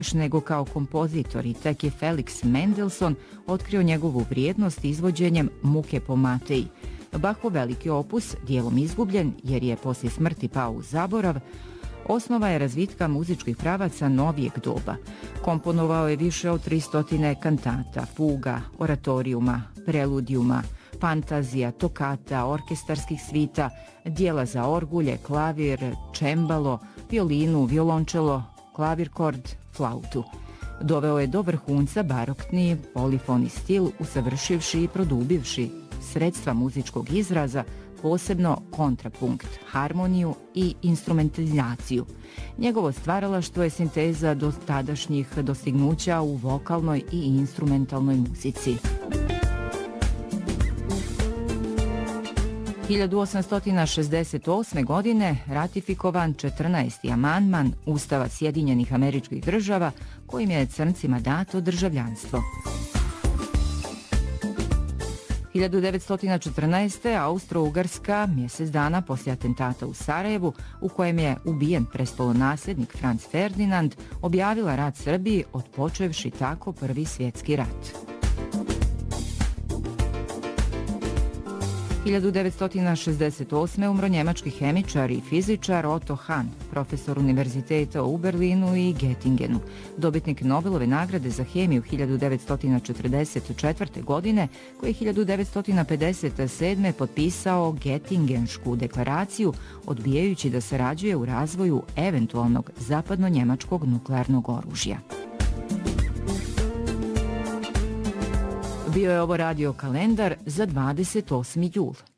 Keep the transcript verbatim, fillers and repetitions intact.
nego kao kompozitor i tek je Felix Mendelssohn otkrio njegovu vrijednost izvođenjem Muke po Mateji. Bachov veliki opus, dijelom izgubljen jer je poslije smrti pao u zaborav, osnova je razvitka muzičkih pravaca novijeg doba. Komponovao je više od tristotine kantata, fuga, oratorijuma, preludijuma, fantazija, tokata, orkestarskih svita, dijela za orgulje, klavir, čembalo, violinu, violončelo, klavirkord, flautu. Doveo je do vrhunca barokni polifoni stil, usavršivši i produbivši sredstva muzičkog izraza, posebno kontrapunkt, harmoniju i instrumentalizaciju. Njegovo stvaralaštvo je sinteza do tadašnjih dostignuća u vokalnoj i instrumentalnoj muzici. hiljadu osamsto šezdeset osme. godine ratifikovan četrnaesti amandman Ustava Sjedinjenih Američkih Država kojim je crncima dato državljanstvo. hiljadu devetsto četrnaeste. Austro-Ugarska, mjesec dana poslije atentata u Sarajevu, u kojem je ubijen prestolonasljednik Franz Ferdinand, objavila rat Srbiji, otpočevši tako Prvi svjetski rat. hiljadu devetsto šezdeset osme. umro njemački hemičar i fizičar Otto Hahn, profesor univerziteta u Berlinu i Göttingenu, dobitnik Nobelove nagrade za hemiju hiljadu devetsto četrdeset četvrte. godine, koji je hiljadu devetsto pedeset sedme. potpisao Göttingensku deklaraciju, odbijajući da sarađuje u razvoju eventualnog zapadno-njemačkog nuklearnog oružja. Bio je ovo radio kalendar za dvadeset osmi jul.